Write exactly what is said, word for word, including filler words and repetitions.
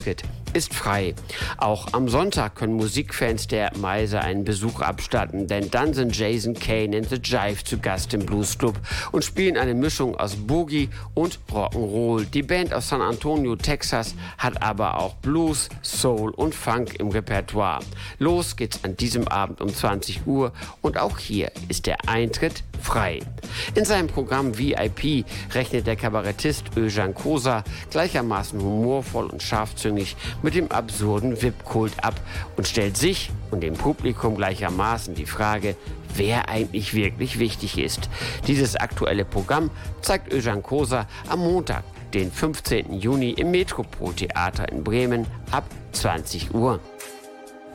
ist frei. Auch am Sonntag können Musikfans der Meise einen Besuch abstatten, denn dann sind Jason Kane and the Jive zu Gast im Blues Club und spielen eine Mischung aus Boogie und Rock'n'Roll. Die Band aus San Antonio, Texas, hat aber auch Blues, Soul und Funk im Repertoire. Los geht's an diesem Abend um zwanzig Uhr und auch hier ist der Eintritt frei. In seinem Programm V I P rechnet der Kabarettist Özcan Kosa gleichermaßen humorvoll und scharfzüngig mit dem absurden V I P-Kult ab und stellt sich und dem Publikum gleichermaßen die Frage, wer eigentlich wirklich wichtig ist. Dieses aktuelle Programm zeigt Özcan Kosa am Montag, den fünfzehnten Juni im Metropol Theater in Bremen ab zwanzig Uhr.